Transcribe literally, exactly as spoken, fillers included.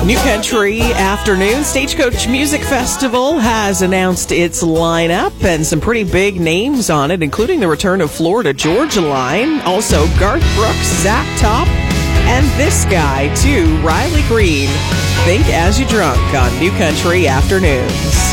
New Country Afternoon. Stagecoach Music Festival has announced its lineup and some pretty big names on it, including the return of Florida Georgia Line, also Garth Brooks, Zach Top, and this guy too, Riley Green. Think as you drunk on New Country Afternoons.